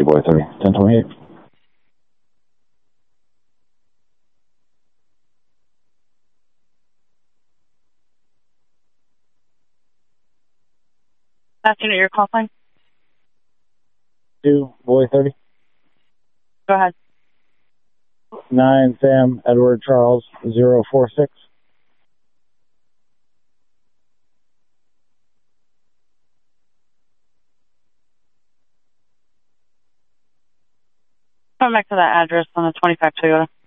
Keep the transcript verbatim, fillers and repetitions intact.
Whiskey Boy three, ten twenty-eight. Afternoon, your call sign? Two, Boy thirty. Go ahead. Nine, Sam, Edward, Charles, zero four six. Come back to that address on the twenty-five Toyota.